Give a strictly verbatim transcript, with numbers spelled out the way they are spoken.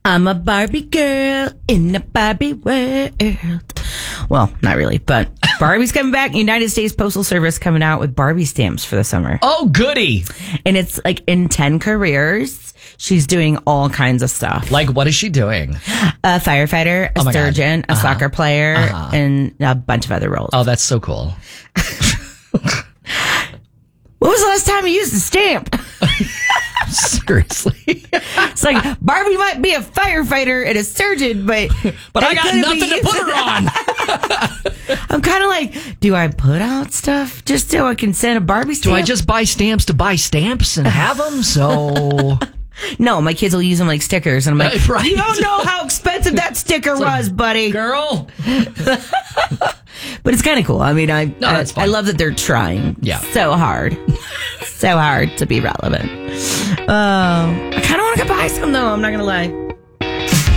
I'm a Barbie girl in a Barbie world. Well, not really, but Barbie's coming back. United States Postal Service coming out with Barbie stamps for the summer. Oh, goody. And it's like in ten careers. She's doing all kinds of stuff. Like, what is she doing? A firefighter, a Oh my surgeon, God. a Uh-huh. soccer player, Uh-huh. and a bunch of other roles. Oh, that's so cool. What was the last time you used a stamp? Seriously. It's like, Barbie might be a firefighter and a surgeon, but... But I that got couldn't nothing be to put her on. I'm kind of like, do I put out stuff just so I can send a Barbie stamp? Do I just buy stamps to buy stamps and have them? So... No, my kids will use them like stickers. And I'm like, Right. you don't know how expensive that sticker was, buddy. Girl. But it's kind of cool. I mean, I, No, I that's fine. I love that they're trying Yeah. so hard. so hard to be relevant. Oh, I kind of want to go buy some, though. I'm not going to lie.